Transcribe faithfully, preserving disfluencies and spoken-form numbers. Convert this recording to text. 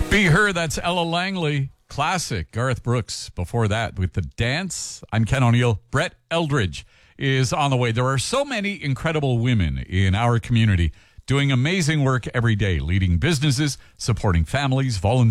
Be Her, that's Ella Langley. Classic. Garth Brooks before that with The Dance. I'm Ken O'Neill. Brett Eldridge is on the way. There are so many incredible women in our community doing amazing work every day, leading businesses, supporting families, volunteering.